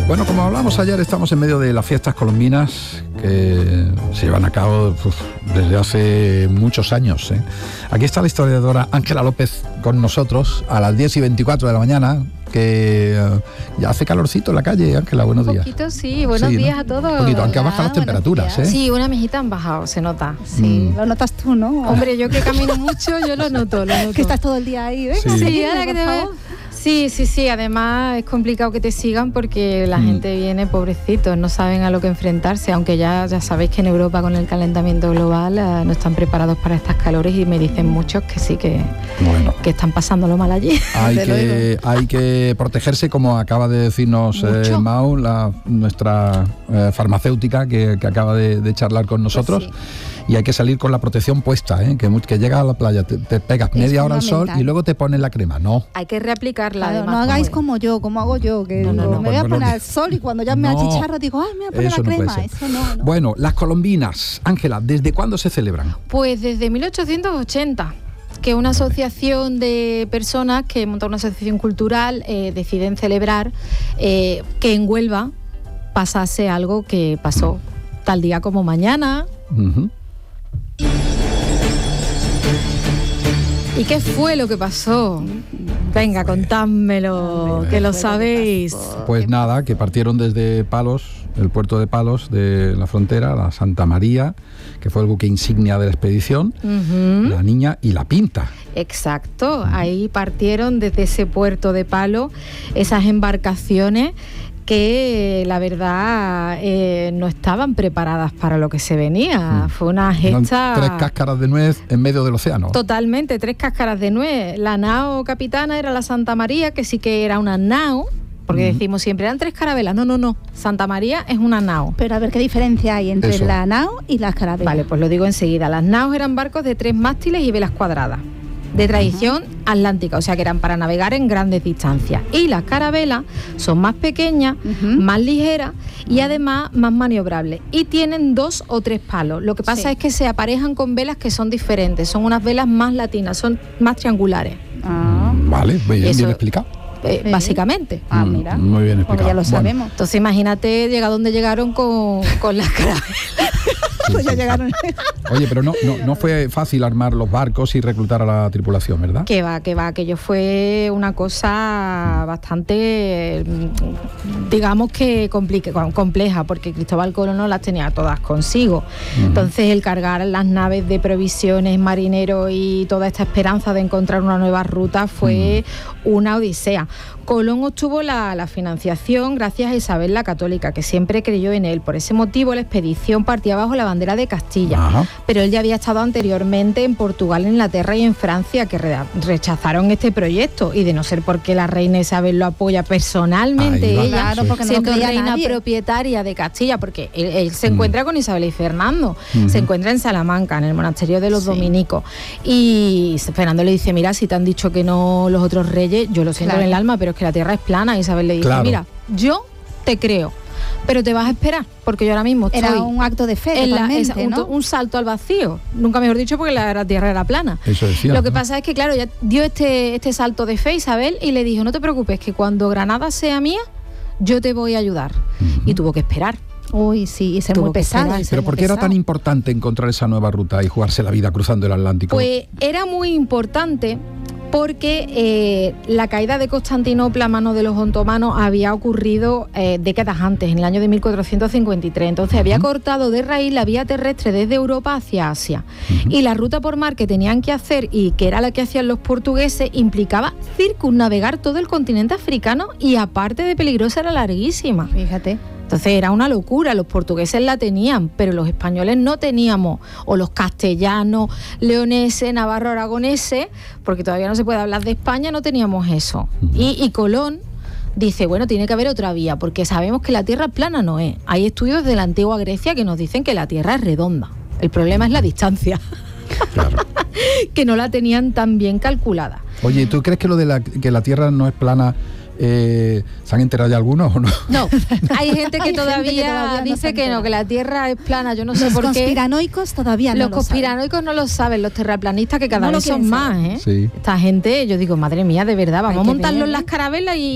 Bueno, como hablamos ayer, estamos en medio de las fiestas colombinas que se llevan a cabo desde hace muchos años, ¿eh? Aquí está la historiadora Ángela López con nosotros a las 10:24 de la mañana, que ya hace calorcito en la calle. Ángela, buenos días. Un poquito, sí, buenos días, ¿no? A todos. Un poquito, aunque bajan las temperaturas, ¿eh? Sí, una mijita han bajado, se nota. Sí. Lo notas tú, ¿no? Hombre, yo que camino mucho, yo lo noto. Que estás todo el día ahí, ¿ves? Sí, ahora que te veo. Sí, además es complicado que te sigan porque la gente viene, pobrecitos, no saben a lo que enfrentarse, aunque ya sabéis que en Europa con el calentamiento global no están preparados para estas calores y me dicen muchos que sí, que están pasándolo mal allí. Hay que protegerse, como acaba de decirnos Mau, nuestra farmacéutica que acaba de charlar con nosotros. Pues sí. Y hay que salir con la protección puesta, ¿eh? Que llegas a la playa, te pegas media hora al sol y luego te pones la crema, ¿no? Hay que reaplicarla. Claro, no hagáis como hago yo, que me voy a poner al sol y cuando ya me achicharro digo, ay, me voy a poner la crema. Eso no. Bueno, las colombinas, Ángela, ¿desde cuándo se celebran? Pues desde 1880. Que una asociación de personas que monta una asociación cultural deciden celebrar que en Huelva pasase algo que pasó tal día como mañana. ¿Y qué fue lo que pasó? Venga, contádmelo, que lo sabéis. Pues nada, que partieron desde Palos, el puerto de Palos de la frontera, la Santa María, que fue el buque insignia de la expedición, la Niña y la Pinta. Exacto, ahí partieron desde ese puerto de Palos esas embarcaciones que la verdad no estaban preparadas para lo que se venía. Fue una gesta... 3 cáscaras de nuez en medio del océano. Totalmente, 3 cáscaras de nuez. La nao capitana era la Santa María, que sí que era una nao, porque decimos siempre, eran 3 carabelas. No. Santa María es una nao. Pero a ver, ¿qué diferencia hay entre la nao y las carabelas? Vale, pues lo digo enseguida. Las naos eran barcos de 3 mástiles y velas cuadradas, de tradición atlántica, o sea que eran para navegar en grandes distancias. Y las carabelas son más pequeñas, más ligeras y además más maniobrables. Y tienen 2 o 3 palos. Lo que pasa es que se aparejan con velas que son diferentes. Son unas velas más latinas, son más triangulares. Vale, bien explicado. Básicamente. Mira. Muy bien explicado. Pues ya lo sabemos. Entonces imagínate llega donde llegaron con las carabelas. Pues ya llegaron. Oye, pero no fue fácil armar los barcos y reclutar a la tripulación, ¿verdad? Que va, aquello fue una cosa bastante, digamos que compleja, porque Cristóbal Colón no las tenía todas consigo. Entonces el cargar las naves de provisiones, marineros y toda esta esperanza de encontrar una nueva ruta fue una odisea. Colón obtuvo la financiación gracias a Isabel la Católica, que siempre creyó en él. Por ese motivo la expedición partía bajo la bandera de Castilla. Pero él ya había estado anteriormente en Portugal, en Inglaterra y en Francia, que rechazaron este proyecto, y de no ser porque la reina Isabel lo apoya personalmente, ella, siendo reina propietaria de Castilla, porque él se encuentra con Isabel y Fernando, se encuentra en Salamanca, en el monasterio de los dominicos, y Fernando le dice, mira, si te han dicho que no los otros reyes, yo lo siento en el alma, pero es que la tierra es plana. Isabel le dice, mira, yo te creo, pero te vas a esperar, porque yo ahora mismo estoy... Era un acto de fe, ¿no? Un salto al vacío, nunca mejor dicho, porque la tierra era plana. Eso decía, Lo que pasa es que, claro, ya dio este salto de fe Isabel y le dijo, no te preocupes, que cuando Granada sea mía, yo te voy a ayudar. Y tuvo que esperar. Uy, sí, y ser muy pesado. ¿Pero por qué era tan importante encontrar esa nueva ruta y jugarse la vida cruzando el Atlántico? Pues era muy importante porque la caída de Constantinopla a manos de los otomanos había ocurrido décadas antes, en el año de 1453. Entonces había cortado de raíz la vía terrestre desde Europa hacia Asia. Y la ruta por mar que tenían que hacer, y que era la que hacían los portugueses, implicaba circunnavegar todo el continente africano, y aparte de peligrosa era larguísima. Fíjate. Entonces era una locura, los portugueses la tenían, pero los españoles no teníamos, o los castellanos, leoneses, navarro, aragoneses, porque todavía no se puede hablar de España, no teníamos eso. Y Colón dice, bueno, tiene que haber otra vía, porque sabemos que la Tierra plana no es. Hay estudios de la antigua Grecia que nos dicen que la Tierra es redonda. El problema es la distancia. Claro. Que no la tenían tan bien calculada. Oye, ¿tú crees que lo de que la Tierra no es plana ¿se han enterado ya algunos o no? No, hay gente que todavía dice que no, que la Tierra es plana, yo no sé por qué. Los conspiranoicos todavía no lo saben. Los conspiranoicos no lo saben, los terraplanistas que cada vez son más, ¿eh? Sí. Esta gente, yo digo, madre mía, de verdad, vamos a montarlo en las carabelas y